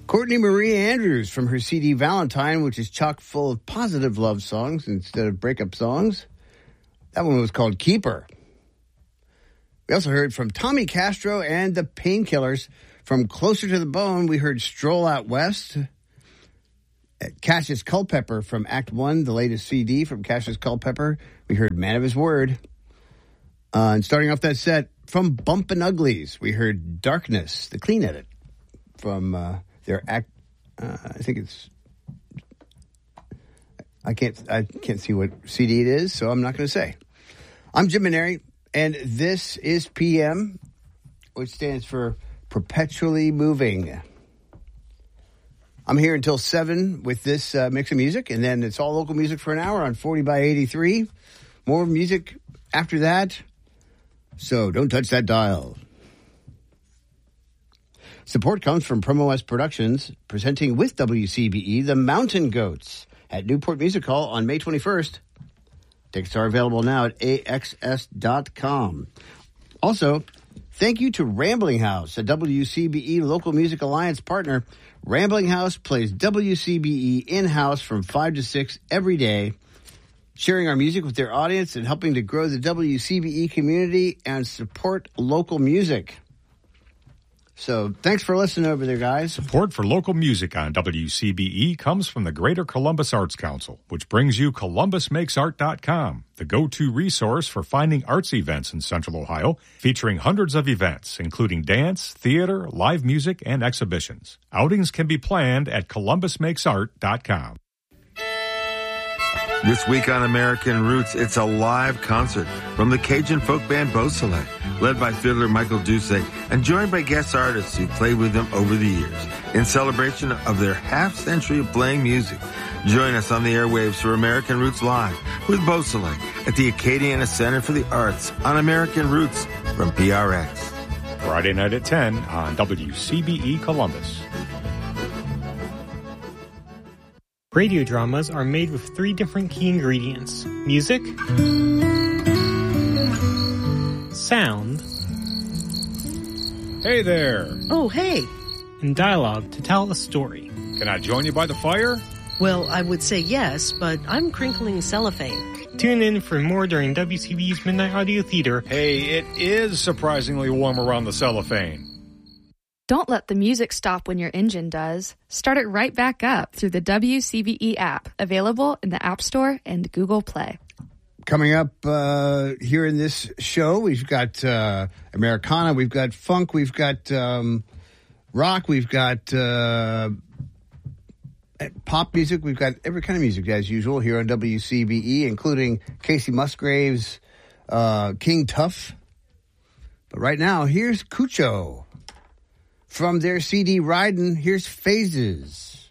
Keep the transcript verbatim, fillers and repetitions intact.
Courtney Marie Andrews from her C D Valentine, which is chock full of positive love songs instead of breakup songs. That one was called Keeper. We also heard from Tommy Castro and the Painkillers. From Closer to the Bone, we heard Stroll Out West. Cassius Culpepper from Act One, the latest C D from Cassius Culpepper, we heard Man of His Word. Uh, and starting off that set, from Bumpin' Uglies, we heard Darkness, the clean edit from uh, their act. Uh, I think it's. I can't. I can't see what C D it is, so I'm not going to say. I'm Jim Maneri, and this is P M, which stands for Perpetually Moving. I'm here until seven with this uh, mix of music, and then it's all local music for an hour on forty by eighty-three. More music after that, so don't touch that dial. Support comes from Promo West Productions, presenting with W C B E the Mountain Goats at Newport Music Hall on May twenty-first. Tickets are available now at A X S dot com. Also, thank you to Rambling House, a W C B E Local Music Alliance partner. Rambling House plays W C B E in-house from five to six every day, sharing our music with their audience and helping to grow the W C B E community and support local music. So thanks for listening over there, guys. Support for local music on W C B E comes from the Greater Columbus Arts Council, which brings you Columbus Makes Art dot com, the go-to resource for finding arts events in Central Ohio, featuring hundreds of events, including dance, theater, live music, and exhibitions. Outings can be planned at Columbus Makes Art dot com. This week on American Roots, it's a live concert from the Cajun folk band Beausoleil, led by fiddler Michael Doucet, and joined by guest artists who played with them over the years in celebration of their half-century of playing music. Join us on the airwaves for American Roots Live with Beausoleil at the Acadiana Center for the Arts on American Roots from P R X. Friday night at ten on W C B E Columbus. Radio dramas are made with three different key ingredients: music, sound, Hey there. Oh, hey. and dialogue to tell a story. Can I join you by the fire? Well, I would say yes, but I'm crinkling cellophane. Tune in for more during W C B E's Midnight Audio Theater. Hey, it is surprisingly warm around the cellophane. Don't let the music stop when your engine does. Start it right back up through the W C B E app, available in the App Store and Google Play. Coming up uh, here in this show, we've got uh, Americana, we've got funk, we've got um, rock, we've got uh, pop music, we've got every kind of music as usual here on W C B E, including Casey Musgraves, uh, King Tuff. But right now, here's Cucho. From their C D Ridin', here's Phases.